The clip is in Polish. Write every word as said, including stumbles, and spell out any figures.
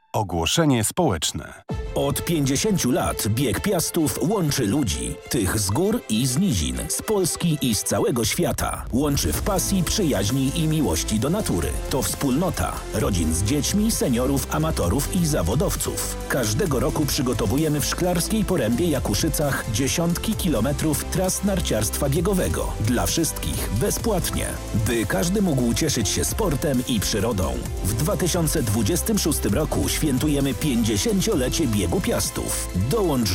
Ogłoszenie społeczne. Od pięćdziesięciu lat Bieg Piastów łączy ludzi. Tych z gór i z nizin, z Polski i z całego świata. Łączy w pasji, przyjaźni i miłości do natury. To wspólnota rodzin z dziećmi, seniorów, amatorów i zawodowców. Każdego roku przygotowujemy w Szklarskiej Porębie Jakuszycach dziesiątki kilometrów tras narciarstwa biegowego. Dla wszystkich bezpłatnie, by każdy mógł cieszyć się sportem i przyrodą. W dwa tysiące dwudziestym szóstym roku świętujemy pięćdziesięciolecie Biegu Piastów. Dołącz